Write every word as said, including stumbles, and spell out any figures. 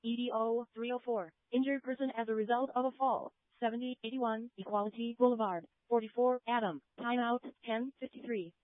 E D O three oh four. Injured person as a result of a fall. seventy eighty-one Equality Boulevard. forty-four Adam. Timeout ten fifty-three.